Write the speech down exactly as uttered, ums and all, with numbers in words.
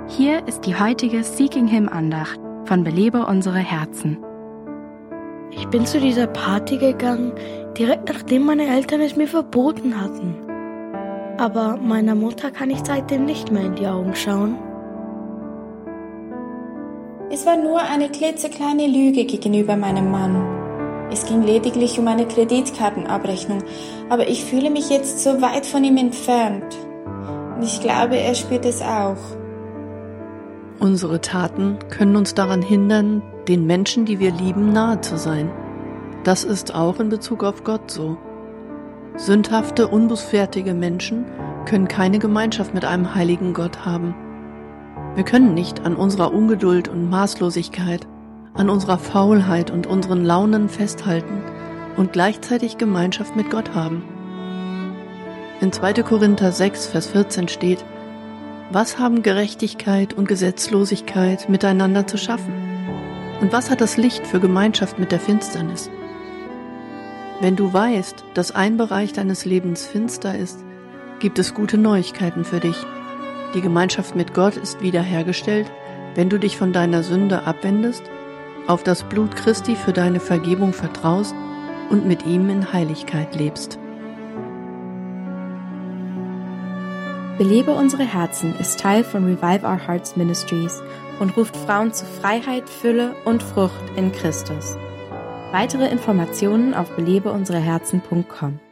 Hier ist die heutige Seeking Him Andacht von Belebe unsere Herzen. Ich bin zu dieser Party gegangen, direkt nachdem meine Eltern es mir verboten hatten. Aber meiner Mutter kann ich seitdem nicht mehr in die Augen schauen. Es war nur eine klitzekleine Lüge gegenüber meinem Mann. Es ging lediglich um eine Kreditkartenabrechnung, aber ich fühle mich jetzt so weit von ihm entfernt. Und ich glaube, er spürt es auch. Unsere Taten können uns daran hindern, den Menschen, die wir lieben, nahe zu sein. Das ist auch in Bezug auf Gott so. Sündhafte, unbußfertige Menschen können keine Gemeinschaft mit einem heiligen Gott haben. Wir können nicht an unserer Ungeduld und Maßlosigkeit, an unserer Faulheit und unseren Launen festhalten und gleichzeitig Gemeinschaft mit Gott haben. In zweiter Korinther sechs, Vers vierzehn steht: Was haben Gerechtigkeit und Gesetzlosigkeit miteinander zu schaffen? Und was hat das Licht für Gemeinschaft mit der Finsternis? Wenn du weißt, dass ein Bereich deines Lebens finster ist, gibt es gute Neuigkeiten für dich. Die Gemeinschaft mit Gott ist wiederhergestellt, wenn du dich von deiner Sünde abwendest, auf das Blut Christi für deine Vergebung vertraust und mit ihm in Heiligkeit lebst. Belebe unsere Herzen ist Teil von Revive Our Hearts Ministries und ruft Frauen zu Freiheit, Fülle und Frucht in Christus. Weitere Informationen auf belebe unsere herzen punkt com.